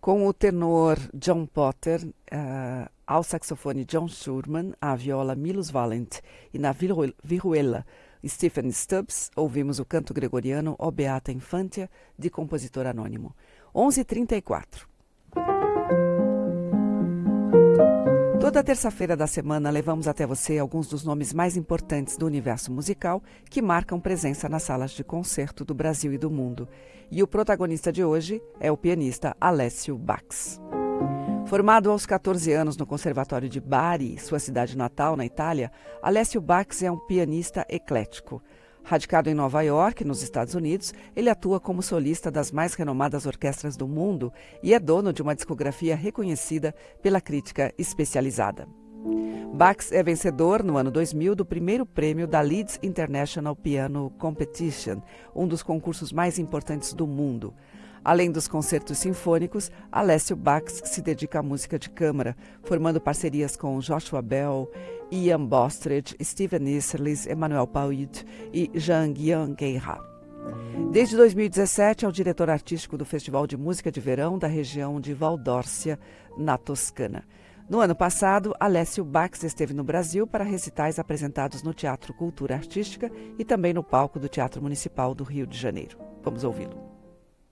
com o tenor John Potter, ao saxofone John Schurman, à viola Milos Valent e na vihuela Stephen Stubbs, ouvimos o canto gregoriano O Beata Infantia, de compositor anônimo. 11h34. Toda terça-feira da semana levamos até você alguns dos nomes mais importantes do universo musical que marcam presença nas salas de concerto do Brasil e do mundo. E o protagonista de hoje é o pianista Alessio Bax. Formado aos 14 anos no Conservatório de Bari, sua cidade natal, na Itália, Alessio Bax é um pianista eclético. Radicado em Nova York, nos Estados Unidos, ele atua como solista das mais renomadas orquestras do mundo e é dono de uma discografia reconhecida pela crítica especializada. Bax é vencedor, no ano 2000, do primeiro prêmio da Leeds International Piano Competition, um dos concursos mais importantes do mundo. Além dos concertos sinfônicos, Alessio Bax se dedica à música de câmara, formando parcerias com Joshua Bell, Ian Bostridge, Steven Isserlis, Emmanuel Pauid e Jean-Guian Guerra. Desde 2017 é o diretor artístico do Festival de Música de Verão da região de Valdórcia, na Toscana. No ano passado, Alessio Bax esteve no Brasil para recitais apresentados no Teatro Cultura Artística e também no palco do Teatro Municipal do Rio de Janeiro. Vamos ouvi-lo.